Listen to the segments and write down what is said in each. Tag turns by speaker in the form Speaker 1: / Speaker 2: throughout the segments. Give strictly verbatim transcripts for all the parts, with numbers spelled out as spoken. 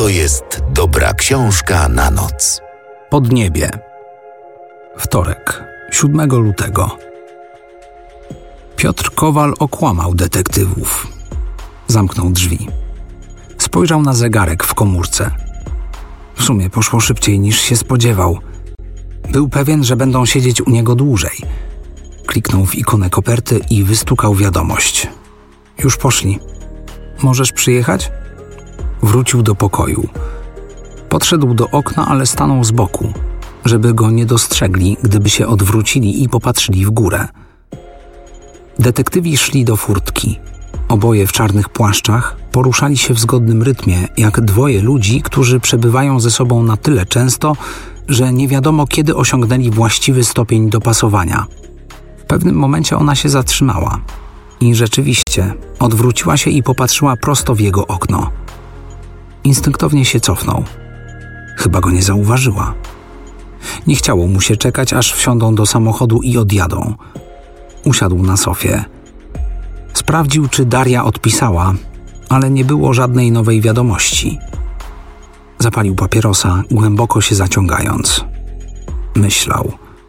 Speaker 1: to jest dobra książka na noc.
Speaker 2: Podniebie. Wtorek, siódmego lutego. Piotr Kowal okłamał detektywów. Zamknął drzwi. Spojrzał na zegarek w komórce. W sumie poszło szybciej niż się spodziewał. Był pewien, że będą siedzieć u niego dłużej. Kliknął w ikonę koperty i wystukał wiadomość. Już poszli. Możesz przyjechać? Wrócił do pokoju. Podszedł do okna, ale stanął z boku, żeby go nie dostrzegli, gdyby się odwrócili i popatrzyli w górę. Detektywi szli do furtki. Oboje w czarnych płaszczach poruszali się w zgodnym rytmie, jak dwoje ludzi, którzy przebywają ze sobą na tyle często, że nie wiadomo kiedy osiągnęli właściwy stopień dopasowania. W pewnym momencie ona się zatrzymała i rzeczywiście odwróciła się i popatrzyła prosto w jego okno. Instynktownie się cofnął. Chyba go nie zauważyła. Nie chciało mu się czekać, aż wsiądą do samochodu i odjadą. Usiadł na sofie. Sprawdził, czy Daria odpisała, ale nie było żadnej nowej wiadomości. Zapalił papierosa, głęboko się zaciągając. Myślał.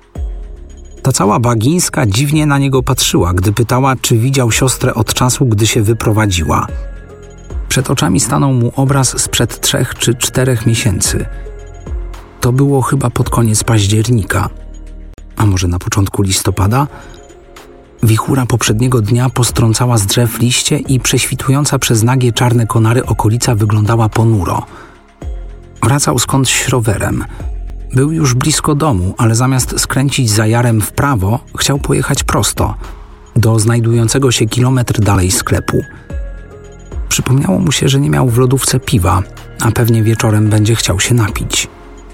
Speaker 2: Ta cała Bagińska dziwnie na niego patrzyła, gdy pytała, czy widział siostrę od czasu, gdy się wyprowadziła. Przed oczami stanął mu obraz sprzed trzech czy czterech miesięcy. To było chyba pod koniec października. A może na początku listopada? Wichura poprzedniego dnia postrącała z drzew liście i prześwitująca przez nagie czarne konary okolica wyglądała ponuro. Wracał skądś rowerem. Był już blisko domu, ale zamiast skręcić za jarem w prawo, chciał pojechać prosto, do znajdującego się kilometr dalej sklepu. Przypomniało mu się, że nie miał w lodówce piwa, a pewnie wieczorem będzie chciał się napić.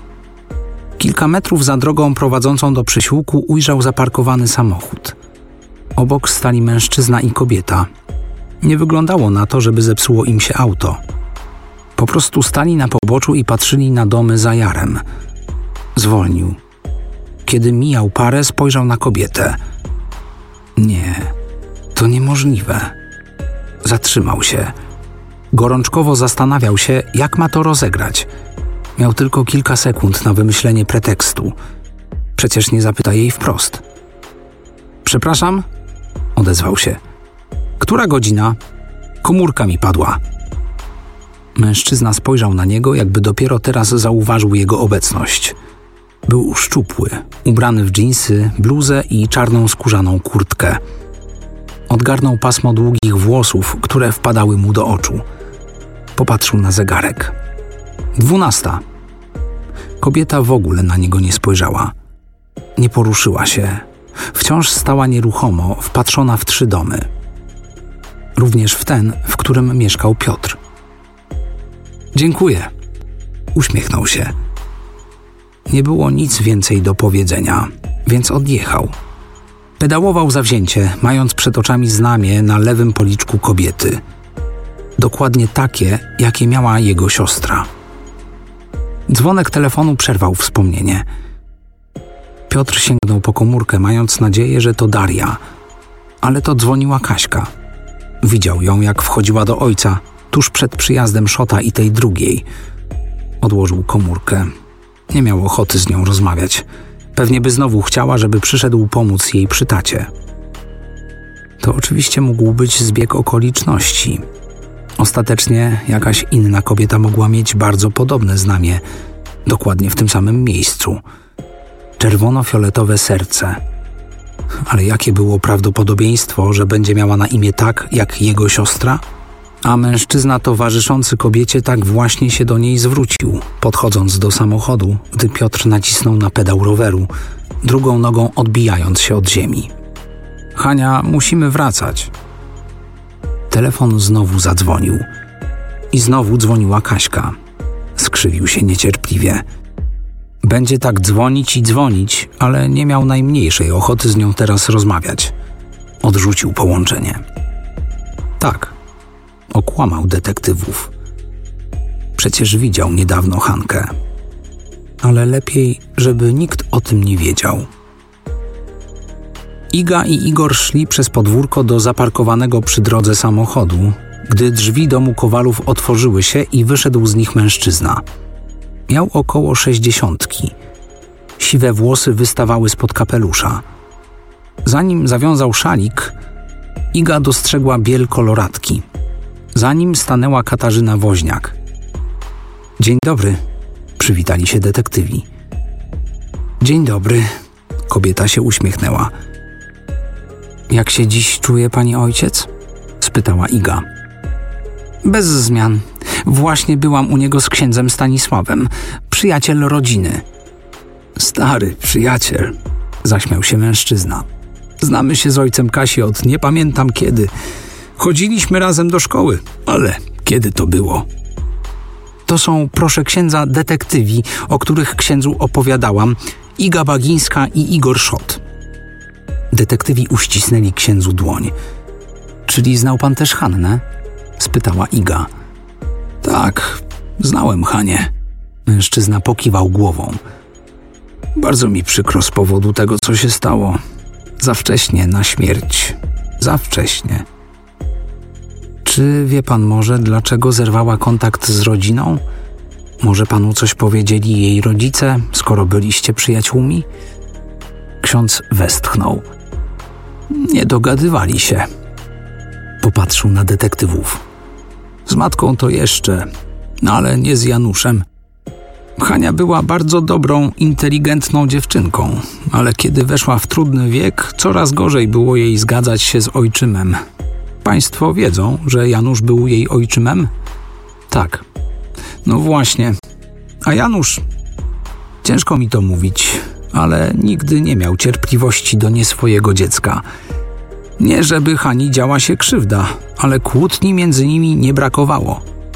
Speaker 2: Kilka metrów za drogą prowadzącą do przysiłku ujrzał zaparkowany samochód. Obok stali mężczyzna i kobieta. Nie wyglądało na to, żeby zepsuło im się auto. Po prostu stali na poboczu i patrzyli na domy za jarem. Zwolnił. Kiedy mijał parę, spojrzał na kobietę. Nie, to niemożliwe. Zatrzymał się. Gorączkowo zastanawiał się, jak ma to rozegrać. Miał tylko kilka sekund na wymyślenie pretekstu. Przecież nie zapyta jej wprost. Przepraszam? Odezwał się. Która godzina? Komórka mi padła. Mężczyzna spojrzał na niego, jakby dopiero teraz zauważył jego obecność. Był szczupły, ubrany w dżinsy, bluzę i czarną skórzaną kurtkę. Odgarnął pasmo długich włosów, które wpadały mu do oczu. Popatrzył na zegarek. Dwunasta. Kobieta w ogóle na niego nie spojrzała. Nie poruszyła się. Wciąż stała nieruchomo, wpatrzona w trzy domy. Również w ten, w którym mieszkał Piotr. Dziękuję. Uśmiechnął się. Nie było nic więcej do powiedzenia, więc odjechał. Pedałował zawzięcie, mając przed oczami znamie na lewym policzku kobiety. Dokładnie takie, jakie miała jego siostra. Dzwonek telefonu przerwał wspomnienie. Piotr sięgnął po komórkę, mając nadzieję, że to Daria. Ale to dzwoniła Kaśka. Widział ją, jak wchodziła do ojca, tuż przed przyjazdem Szota i tej drugiej. Odłożył komórkę. Nie miał ochoty z nią rozmawiać. Pewnie by znowu chciała, żeby przyszedł pomóc jej przy tacie. To oczywiście mógł być zbieg okoliczności. Ostatecznie jakaś inna kobieta mogła mieć bardzo podobne znamie, dokładnie w tym samym miejscu. Czerwono-fioletowe serce. Ale jakie było prawdopodobieństwo, że będzie miała na imię tak, jak jego siostra? A mężczyzna towarzyszący kobiecie tak właśnie się do niej zwrócił, podchodząc do samochodu, gdy Piotr nacisnął na pedał roweru, drugą nogą odbijając się od ziemi. Hania, musimy wracać. Telefon znowu zadzwonił. I znowu dzwoniła Kaśka. Skrzywił się niecierpliwie. Będzie tak dzwonić i dzwonić, ale nie miał najmniejszej ochoty z nią teraz rozmawiać. Odrzucił połączenie. Tak, okłamał detektywów. Przecież widział niedawno Hankę. Ale lepiej, żeby nikt o tym nie wiedział. Iga i Igor szli przez podwórko do zaparkowanego przy drodze samochodu, gdy drzwi domu Kowalów otworzyły się i wyszedł z nich mężczyzna. Miał około sześćdziesiątki. Siwe włosy wystawały spod kapelusza. Zanim zawiązał szalik, Iga dostrzegła biel koloratki. Za nim stanęła Katarzyna Woźniak. Dzień dobry, przywitali się detektywi. Dzień dobry, kobieta się uśmiechnęła. Jak się dziś czuje pani ojciec? Spytała Iga. Bez zmian. Właśnie byłam u niego z księdzem Stanisławem, przyjaciel rodziny. Stary przyjaciel, zaśmiał się mężczyzna. Znamy się z ojcem Kasi od nie pamiętam kiedy. Chodziliśmy razem do szkoły, ale kiedy to było? To są, proszę księdza, detektywi, o których księdzu opowiadałam, Iga Bagińska i Igor Szot. Detektywi uścisnęli księdzu dłoń. Czyli znał pan też Hannę? Spytała Iga. Tak, znałem Hanię. Mężczyzna pokiwał głową. Bardzo mi przykro z powodu tego, co się stało. Za wcześnie na śmierć. Za wcześnie. Czy wie pan może, dlaczego zerwała kontakt z rodziną? Może panu coś powiedzieli jej rodzice, skoro byliście przyjaciółmi? Ksiądz westchnął. Nie dogadywali się. Popatrzył na detektywów. Z matką to jeszcze, no ale nie z Januszem. Hania była bardzo dobrą, inteligentną dziewczynką, ale kiedy weszła w trudny wiek, coraz gorzej było jej zgadzać się z ojczymem. Państwo wiedzą, że Janusz był jej ojczymem? Tak. No właśnie. A Janusz... Ciężko mi to mówić, ale nigdy nie miał cierpliwości do nieswojego dziecka. Nie żeby Hani działa się krzywda, ale kłótni między nimi nie brakowało.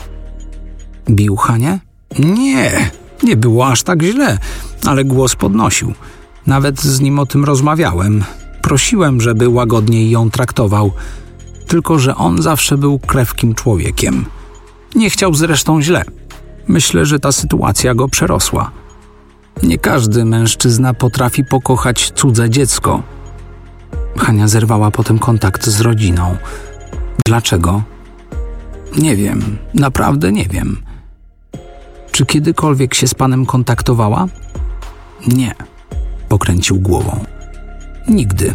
Speaker 2: Bił Hanię? Nie, nie było aż tak źle, ale głos podnosił. Nawet z nim o tym rozmawiałem. Prosiłem, żeby łagodniej ją traktował. Tylko że on zawsze był krewkim człowiekiem. Nie chciał zresztą źle. Myślę, że ta sytuacja go przerosła. Nie każdy mężczyzna potrafi pokochać cudze dziecko. Hania zerwała potem kontakt z rodziną. Dlaczego? Nie wiem, naprawdę nie wiem. Czy kiedykolwiek się z panem kontaktowała? Nie, pokręcił głową. Nigdy.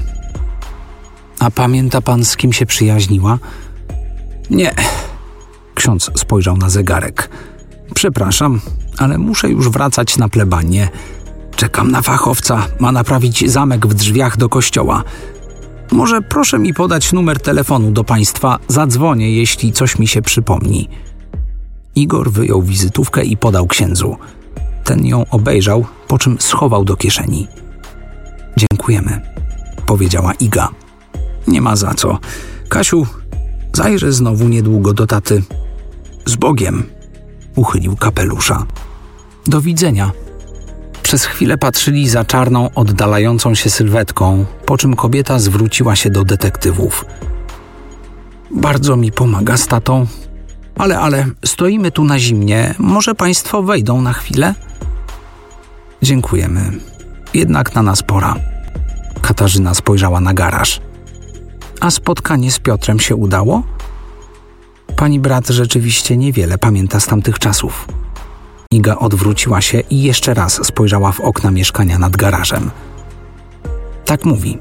Speaker 2: A pamięta pan, z kim się przyjaźniła? Nie. Ksiądz spojrzał na zegarek. Przepraszam, ale muszę już wracać na plebanię. Czekam na fachowca, ma naprawić zamek w drzwiach do kościoła. Może proszę mi podać numer telefonu do państwa, zadzwonię, jeśli coś mi się przypomni. Igor wyjął wizytówkę i podał księdzu. Ten ją obejrzał, po czym schował do kieszeni. Dziękujemy, powiedziała Iga. Nie ma za co. Kasiu, zajrzę znowu niedługo do taty. Z Bogiem, uchylił kapelusza. Do widzenia. Przez chwilę patrzyli za czarną, oddalającą się sylwetką, po czym kobieta zwróciła się do detektywów. Bardzo mi pomaga z tatą, ale, ale, stoimy tu na zimnie, może państwo wejdą na chwilę? Dziękujemy. Jednak na nas pora. Katarzyna spojrzała na garaż. A spotkanie z Piotrem się udało? Pani brat rzeczywiście niewiele pamięta z tamtych czasów. Iga odwróciła się i jeszcze raz spojrzała w okna mieszkania nad garażem. Tak mówi.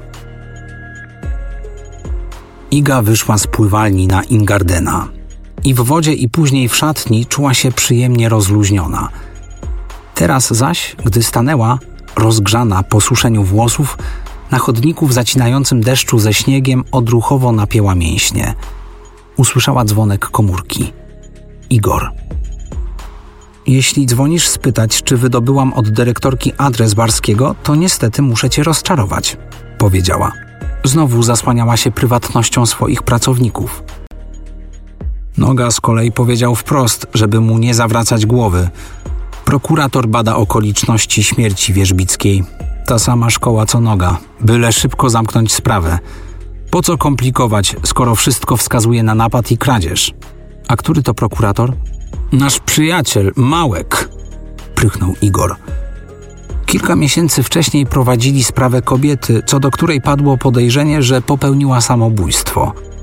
Speaker 2: Iga wyszła z pływalni na Ingardena. I w wodzie i później w szatni czuła się przyjemnie rozluźniona. Teraz zaś, gdy stanęła, rozgrzana po suszeniu włosów, na chodniku w zacinającym deszczu ze śniegiem odruchowo napięła mięśnie. Usłyszała dzwonek komórki. Igor. Jeśli dzwonisz spytać, czy wydobyłam od dyrektorki adres Barskiego, to niestety muszę cię rozczarować, powiedziała. Znowu zasłaniała się prywatnością swoich pracowników. Noga z kolei powiedział wprost, żeby mu nie zawracać głowy. Prokurator bada okoliczności śmierci Wierzbickiej. Ta sama szkoła co Noga. Byle szybko zamknąć sprawę. Po co komplikować, skoro wszystko wskazuje na napad i kradzież? A który to prokurator? Nasz przyjaciel, Małek, prychnął Igor. Kilka miesięcy wcześniej prowadzili sprawę kobiety, co do której padło podejrzenie, że popełniła samobójstwo.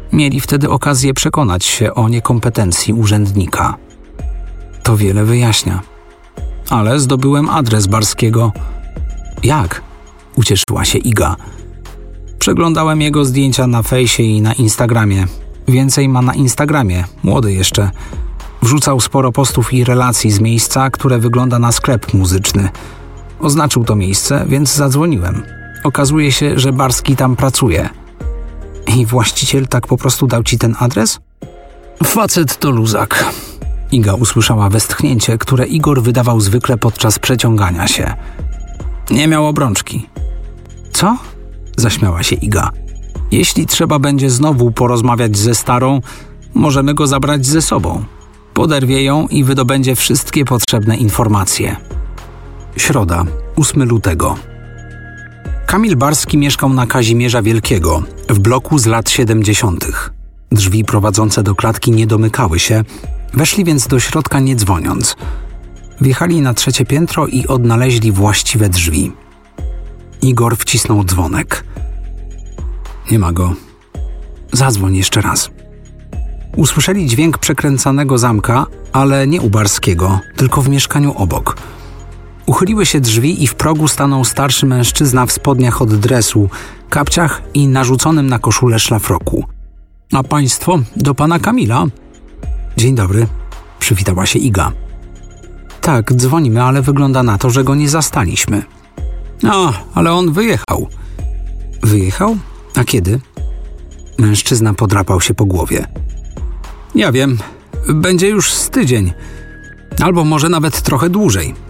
Speaker 2: Mieli wtedy okazję przekonać się o niekompetencji urzędnika. To wiele wyjaśnia. Ale zdobyłem adres Barskiego. Jak? Ucieszyła się Iga. Przeglądałem jego zdjęcia na fejsie i na Instagramie. Więcej ma na Instagramie, młody jeszcze. Wrzucał sporo postów i relacji z miejsca, które wygląda na sklep muzyczny. Oznaczył to miejsce, więc zadzwoniłem. Okazuje się, że Barski tam pracuje. I właściciel tak po prostu dał ci ten adres? Facet to luzak. Iga usłyszała westchnięcie, które Igor wydawał zwykle podczas przeciągania się. Nie miał obrączki. Co? Zaśmiała się Iga. Jeśli trzeba będzie znowu porozmawiać ze starą, możemy go zabrać ze sobą. Poderwie ją i wydobędzie wszystkie potrzebne informacje. Środa, ósmego lutego. Kamil Barski mieszkał na Kazimierza Wielkiego, w bloku z lat siedemdziesiątych. Drzwi prowadzące do klatki nie domykały się, weszli więc do środka nie dzwoniąc. Wjechali na trzecie piętro i odnaleźli właściwe drzwi. Igor wcisnął dzwonek. Nie ma go. Zadzwoń jeszcze raz. Usłyszeli dźwięk przekręcanego zamka, ale nie u Barskiego, tylko w mieszkaniu obok. Uchyliły się drzwi i w progu stanął starszy mężczyzna w spodniach od dresu, kapciach i narzuconym na koszulę szlafroku. A państwo do pana Kamila? Dzień dobry, przywitała się Iga. Tak, dzwonimy, ale wygląda na to, że go nie zastaliśmy. A, ale on wyjechał. Wyjechał? A kiedy? Mężczyzna podrapał się po głowie. Ja wiem, będzie już z tydzień. Albo może nawet trochę dłużej.